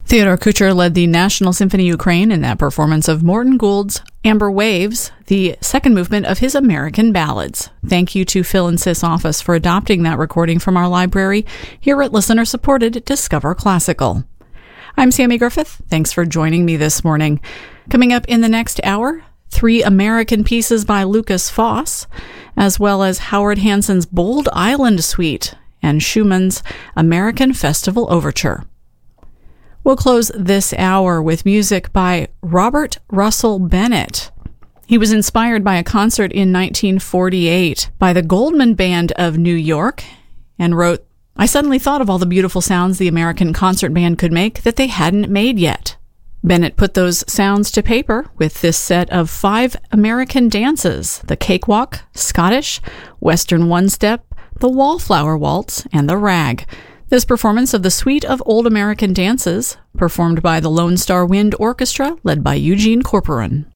Theodore Kucher led the National Symphony Ukraine in that performance of Morton Gould's Amber Waves, the second movement of his American Ballads. Thank you to Phil and Sis Office for adopting that recording from our library here at listener-supported Discover Classical. I'm Sammy Griffith. Thanks for joining me this morning. Coming up in the next hour, 3 American pieces by Lukas Foss, as well as Howard Hanson's Bold Island Suite and Schumann's American Festival Overture. We'll close this hour with music by Robert Russell Bennett. He was inspired by a concert in 1948 by the Goldman Band of New York and wrote, "I suddenly thought of all the beautiful sounds the American concert band could make that they hadn't made yet." Bennett put those sounds to paper with this set of 5 American dances: the cakewalk, Scottish, Western one-step, the wallflower waltz, and the rag. This performance of the Suite of Old American Dances, performed by the Lone Star Wind Orchestra, led by Eugene Corporon.